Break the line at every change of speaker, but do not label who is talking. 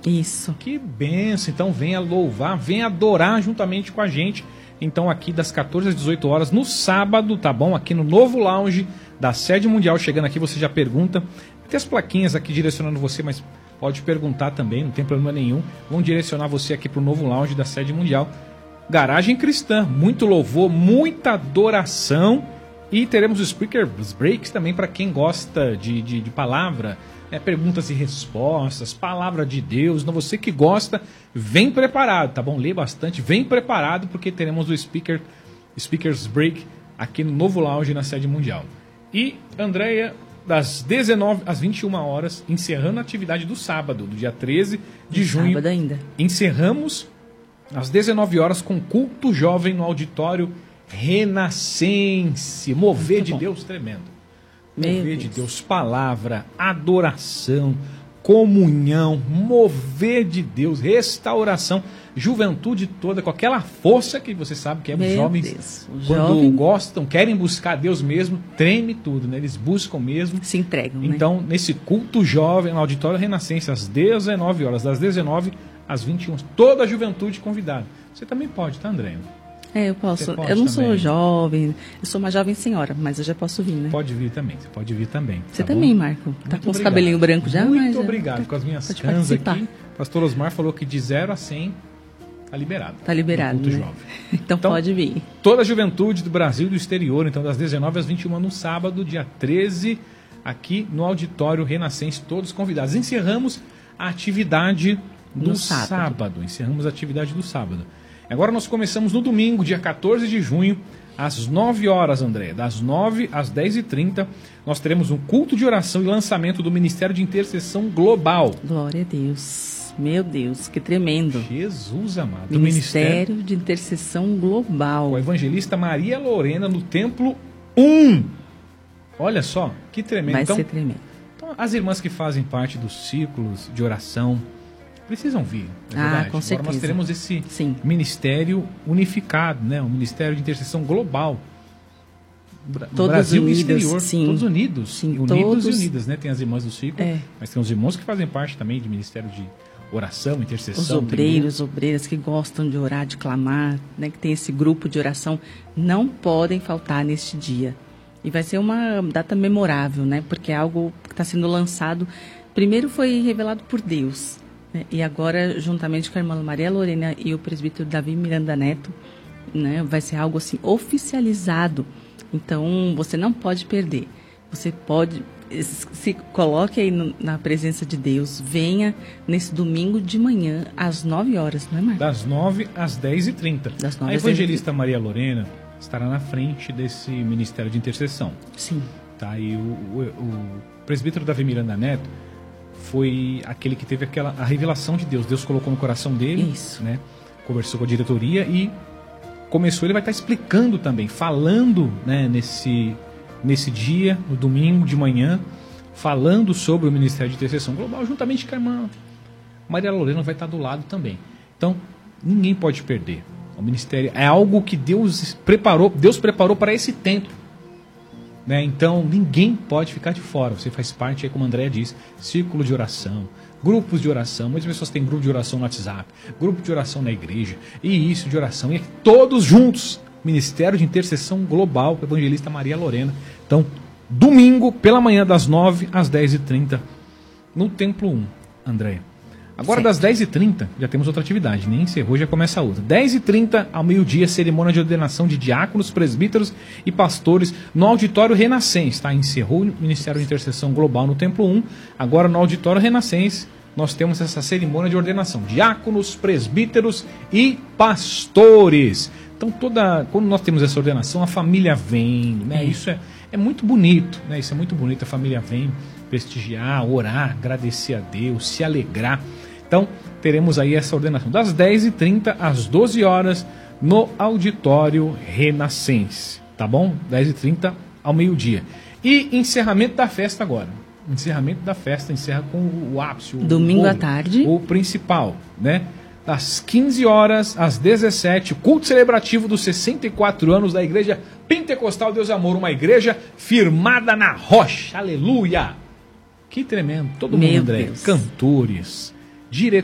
Isso.
Que benção. Então venha louvar, venha adorar juntamente com a gente. Então aqui das 14 às 18 horas no sábado, tá bom? Aqui no novo lounge da Sede Mundial. Chegando aqui você já pergunta. Tem as plaquinhas aqui direcionando você, mas pode perguntar também, não tem problema nenhum. Vão direcionar você aqui para o novo lounge da Sede Mundial. Garagem Cristã, muito louvor, muita adoração. E teremos os Speakers Breaks também para quem gosta de palavra, perguntas e respostas, palavra de Deus. Então você que gosta, vem preparado, tá bom? Lê bastante, vem preparado porque teremos o Speakers Break aqui no novo lounge na Sede Mundial. E, Andréia, das 19 às 21 horas, encerrando a atividade do sábado, do dia 13 de junho.
Sábado ainda.
Encerramos às 19 horas com culto jovem no auditório Renascense. Mover de Deus tremendo. Mover de Deus, palavra, adoração, comunhão, mover de Deus, restauração, juventude toda, com aquela força que você sabe que os jovens, quando gostam, querem buscar Deus mesmo, treme tudo, né? Eles buscam mesmo.
Se entregam,
então, nesse culto jovem, no auditório Renascense, às 19 horas, das 19 às 21, toda a juventude convidada. Você também pode, tá, André?
Eu posso. Eu não sou jovem, eu sou uma jovem senhora, mas eu já posso vir, né?
Pode vir também, você pode vir também.
Você também, Marco. Tá com os cabelinhos brancos já?
Muito obrigado, com as minhas cãs aqui. O pastor Osmar falou que de 0 a 100 tá liberado.
Tá liberado, né?
Jovem.
Então pode vir.
Toda a juventude do Brasil e do exterior, então das 19 às 21 no sábado, dia 13, aqui no auditório Renascense, todos convidados. Encerramos a atividade do sábado. Encerramos a atividade do sábado. Agora nós começamos no domingo, dia 14 de junho, às 9 horas, André. Das 9 às 10h30, nós teremos um culto de oração e lançamento do Ministério de Intercessão Global.
Glória a Deus. Meu Deus, que tremendo.
Jesus amado.
Ministério de Intercessão Global.
Com a evangelista Maria Lorena no Templo 1. Olha só, que tremendo.
Vai ser tremendo.
Então, as irmãs que fazem parte dos círculos de oração precisam vir, é verdade.
Com certeza.
Agora nós teremos esse ministério unificado, né? Um ministério de intercessão global.
Todos
Brasil
unidos,
e exterior,
sim.
Todos unidos.
Sim,
unidos
todos...
e unidas, né? Tem as irmãs do círculo, mas tem os irmãos que fazem parte também de ministério de oração, intercessão.
Os obreiros, obreiras que gostam de orar, de clamar, né? Que tem esse grupo de oração, não podem faltar neste dia. E vai ser uma data memorável, né? Porque é algo que está sendo lançado. Primeiro foi revelado por Deus. E agora, juntamente com a irmã Maria Lorena e o presbítero Davi Miranda Neto, né, vai ser algo assim oficializado. Então, você não pode perder. Você pode, se coloque aí na presença de Deus. Venha nesse domingo de manhã, às 9 horas, não é, Marcos?
Das 9 às 10h30. A evangelista Maria Lorena estará na frente desse Ministério de Intercessão.
Sim.
Tá? E o presbítero Davi Miranda Neto foi aquele que teve a revelação de Deus. Deus colocou no coração dele, né? Conversou com a diretoria e ele vai estar explicando também, falando, né, nesse dia, no domingo de manhã, falando sobre o Ministério de Intercessão Global, juntamente com a irmã Maria Lorena vai estar do lado também. Então, ninguém pode perder. O ministério é algo que Deus preparou para esse tempo. Né? Então, ninguém pode ficar de fora. Você faz parte, como a Andréia diz, círculo de oração, grupos de oração. Muitas pessoas têm grupo de oração no WhatsApp, grupo de oração na igreja, e isso de oração. E todos juntos, Ministério de Intercessão Global, evangelista Maria Lorena. Então, domingo, pela manhã, das 9 às 10h30, no Templo 1, Andréia. Agora, das 10h30, já temos outra atividade, nem encerrou, já começa a outra. 10h30 ao meio-dia, cerimônia de ordenação de diáconos, presbíteros e pastores no Auditório Renascense. Tá? Encerrou o Ministério de Intercessão Global no Templo 1, agora no Auditório Renascense nós temos essa cerimônia de ordenação. Diáconos, presbíteros e pastores. Então, quando nós temos essa ordenação, a família vem, né? Isso é muito bonito, né? Isso é muito bonito, a família vem prestigiar, orar, agradecer a Deus, se alegrar. Então, teremos aí essa ordenação das 10h30 às 12 horas no Auditório Renascense, tá bom? 10h30 ao meio-dia. E encerramento da festa agora. Encerramento da festa, encerra com o ápice.
Domingo à tarde.
O principal, né? Das 15 horas às 17, culto celebrativo dos 64 anos da Igreja Pentecostal Deus Amor, uma igreja firmada na rocha. Aleluia! Que tremendo. Todo mundo, André. Cantores, diretores.